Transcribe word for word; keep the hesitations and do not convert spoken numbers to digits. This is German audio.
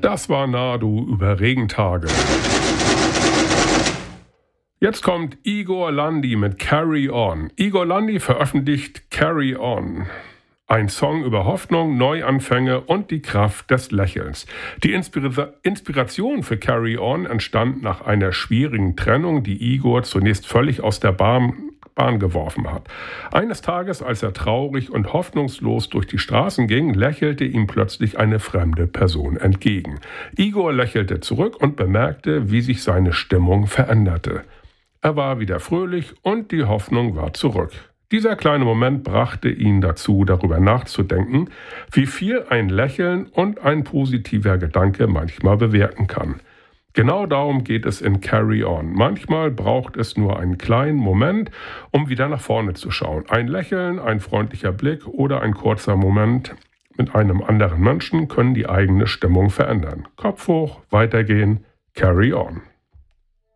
Das war Nadu über Regentage. Jetzt kommt Igor Landi mit Carry On. Igor Landi veröffentlicht Carry On. Ein Song über Hoffnung, Neuanfänge und die Kraft des Lächelns. Die Inspira- Inspiration für Carry On entstand nach einer schwierigen Trennung, die Igor zunächst völlig aus der Bahn, Bahn geworfen hat. Eines Tages, als er traurig und hoffnungslos durch die Straßen ging, lächelte ihm plötzlich eine fremde Person entgegen. Igor lächelte zurück und bemerkte, wie sich seine Stimmung veränderte. Er war wieder fröhlich und die Hoffnung war zurück. Dieser kleine Moment brachte ihn dazu, darüber nachzudenken, wie viel ein Lächeln und ein positiver Gedanke manchmal bewirken kann. Genau darum geht es in Carry On. Manchmal braucht es nur einen kleinen Moment, um wieder nach vorne zu schauen. Ein Lächeln, ein freundlicher Blick oder ein kurzer Moment mit einem anderen Menschen können die eigene Stimmung verändern. Kopf hoch, weitergehen, Carry On.